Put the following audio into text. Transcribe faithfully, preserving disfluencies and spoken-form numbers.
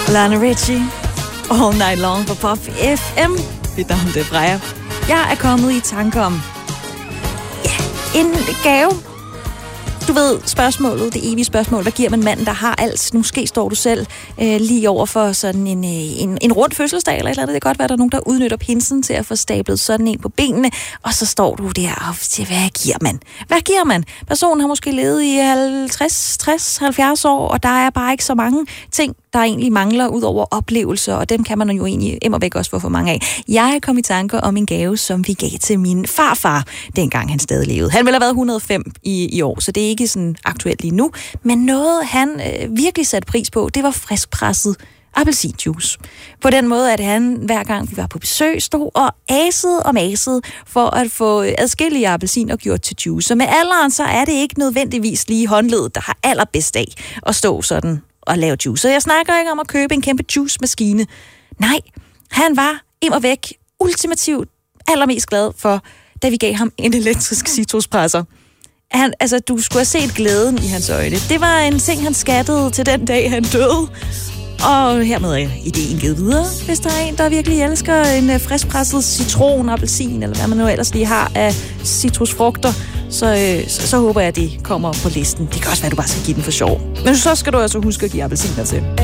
Lana Ritchie, All Night Long på Pop F M. Mit navn er Freja. Jeg er kommet i tanke om ja, en gave. Du ved, spørgsmålet, det evige spørgsmål, hvad giver man manden, der har alt? Måske står du selv øh, lige over for sådan en, øh, en, en rund fødselsdag, eller et eller andet. Det kan godt være, der er nogen, der udnytter pinsen til at få stablet sådan en på benene, og så står du der og siger, hvad giver man? Hvad giver man? Personen har måske levet i halvtreds, tres, halvfjerds år, og der er bare ikke så mange ting, der egentlig mangler ud over oplevelser, og dem kan man jo egentlig immer væk også få for mange af. Jeg kom i tanke om en gave, som vi gav til min farfar, dengang han stadig levede. Han ville have været et hundrede og fem i, i år, så det er ikke sådan aktuelt lige nu, men noget han øh, virkelig satte pris på, det var friskpresset appelsinjuice. På den måde, at han hver gang vi var på besøg, stod og asede og masede for at få adskillige appelsiner gjort til juice. Og med alderen, så er det ikke nødvendigvis lige håndledet, der har allerbedst af at stå sådan og lave juice. Så jeg snakker ikke om at købe en kæmpe juice-maskine. Nej, han var immer væk ultimativt allermest glad for, da vi gav ham en elektrisk citruspresser. Han, altså, du skulle have set glæden i hans øjne. Det var en ting, han skattede til den dag, han døde. Og hermed er ideen givet videre. Hvis der er en, der virkelig elsker en friskpresset citron, appelsin, eller hvad man nu ellers lige har af citrusfrugter, så, så, så håber jeg, at det kommer på listen. Det kan også være, at du bare skal give den for sjov. Men så skal du altså huske at give appelsiner til.